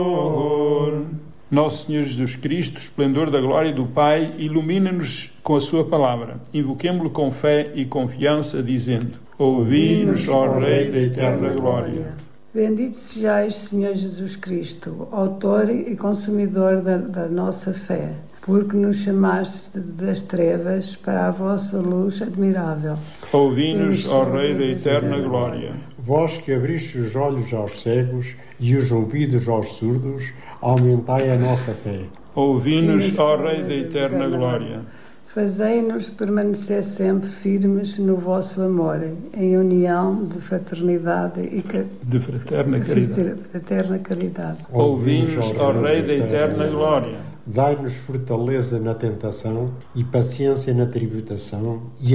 Nosso Senhor Jesus Cristo, esplendor da glória do Pai, ilumina-nos com a sua palavra. Invoquemo-lo com fé e confiança, dizendo: ouvi-nos, ó Rei da eterna glória. Bendito sejais, Senhor Jesus Cristo, autor e consumidor da nossa fé, porque nos chamaste das trevas para a vossa luz admirável. Ouvi-nos, ó Rei da eterna glória. Vós que abriste os olhos aos cegos e os ouvidos aos surdos, aumentai a nossa fé. Ouvi-nos, ó Rei da eterna glória. Fazei-nos permanecer sempre firmes no vosso amor, em união de fraternidade e de fraterna caridade. Ouvi-nos, ó Rei da eterna glória. Dai-nos fortaleza na tentação e paciência na tribulação e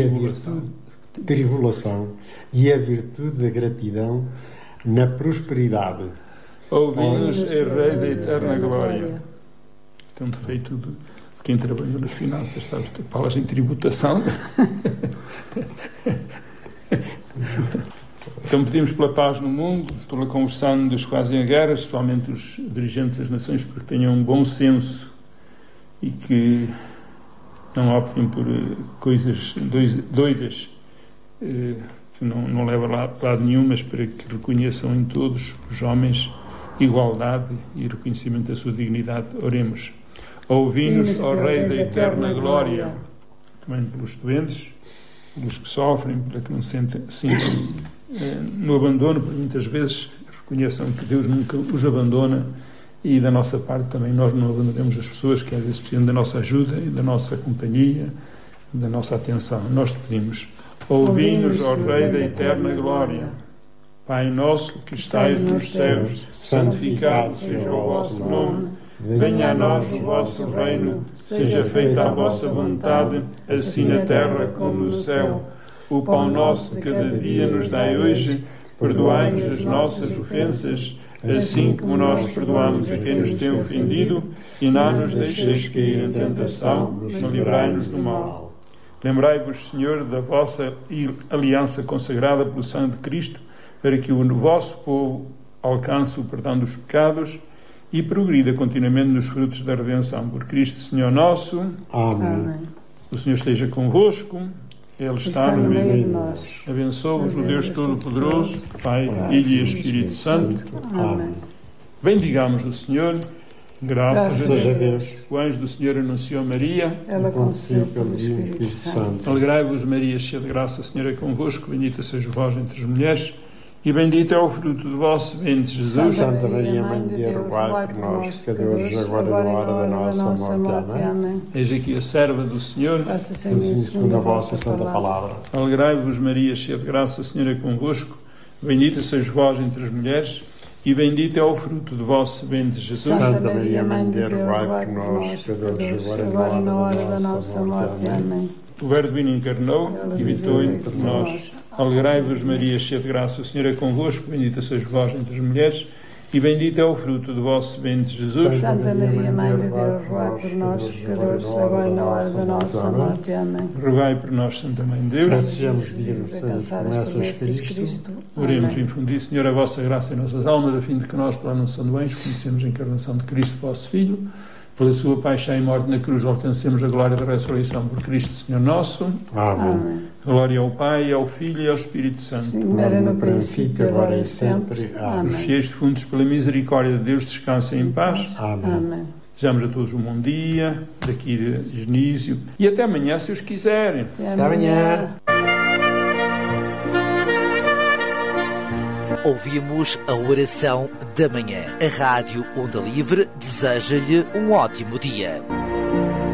a virtude da gratidão na prosperidade. Ouvi-nos, Rei da eterna glória. Isto é um defeito de quem trabalhou nas finanças, sabes? Falas em tributação. Então pedimos pela paz no mundo, pela conversão dos que fazem a guerra, especialmente os dirigentes das nações, porque tenham um bom senso e que não optem por coisas doidas que não levam a lado nenhum, mas para que reconheçam em todos os homens igualdade e reconhecimento da sua dignidade. Oremos. Ouvi-nos, ó Rei da eterna glória, também pelos doentes, pelos que sofrem, para que não se sintam no abandono, porque muitas vezes reconheçam que Deus nunca os abandona, e da nossa parte também nós não abandonemos as pessoas que às vezes precisam da nossa ajuda e da nossa companhia, da nossa atenção. Nós te pedimos: ouvi-nos, ó Rei da eterna glória. Pai nosso que estais nos céus, santificado seja o vosso nome. Venha a nós o vosso reino, seja feita a vossa vontade, assim na terra como no céu. O pão nosso de cada dia nos dai hoje, perdoai-nos as nossas ofensas, assim como nós perdoamos a quem nos tem ofendido, e não nos deixeis cair em tentação, mas livrai-nos do mal. Lembrai-vos, Senhor, da vossa aliança consagrada pelo sangue de Cristo, para que o vosso povo alcance o perdão dos pecados e progrida continuamente nos frutos da redenção. Por Cristo, Senhor nosso. Amém. O Senhor esteja convosco. Ele está no meio de nós. Abençoe-vos o Deus Todo-Poderoso, Pai, Filho e Espírito Santo. Amém. Bendigamos o Senhor. Graças a Deus. Deus. O anjo do Senhor anunciou Maria. Ela concebeu pelo Espírito Santo. Alegrai-vos, Maria, cheia de graça, o Senhor é convosco. Bendita seja vós entre as mulheres, e bendito é o fruto do vosso ventre, Jesus. Santa Maria, Mãe de Deus, rogai por nós, pecadores, agora e na hora da nossa morte. Amém. Eis aqui a serva do Senhor. Assim segundo a vossa santa palavra. Alegrai-vos, Maria, cheia de graça, o Senhor é convosco. Bendita sois vós entre as mulheres, e bendito é o fruto do vosso ventre, Jesus. Santa Maria, Mãe de Deus, rogai por nós, pecadores, agora e na hora da nossa morte. Amém. O Verbo Divino encarnou e habitou entre nós. Alegrai-vos, Maria, cheia de graça, o Senhor é convosco. Bendita sois vós entre as mulheres, e bendito é o fruto do vosso ventre, Jesus. Santa Maria, Mãe de Deus, rogai por nós, pecadores, agora e na hora da nossa morte. Amém. Rogai por nós, Santa Mãe de Deus. Para sejamos dignos das promessas de Cristo. Oremos, infundi, Senhor, a vossa graça em nossas almas, a fim de que nós, pela anúncio do anjo, conhecemos a encarnação de Cristo, vosso Filho, pela sua paixão e morte na cruz, alcancemos a glória da ressurreição por Cristo, Senhor nosso. Amém. Glória ao Pai, ao Filho e ao Espírito Santo. Sim, era no princípio, agora e sempre. Os fiéis defuntos, pela misericórdia de Deus, descansem em paz. Amém. Desejamos a todos um bom dia, daqui de Genísio, e até amanhã, se os quiserem. Até amanhã. Ouvimos a oração da manhã. A Rádio Onda Livre deseja-lhe um ótimo dia.